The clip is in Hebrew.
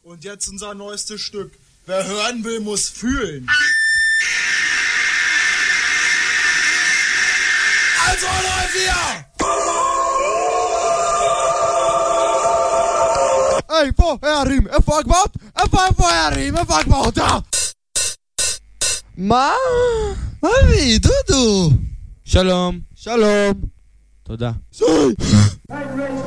Und jetzt unser neuestes Stück. Wer hören will, muss fühlen. Also läuft ihr! Ey, vorherim, Erfolgbot, Erfolgbot, ja! מה? אבי, דודו! שלום. שלום. תודה. סוי!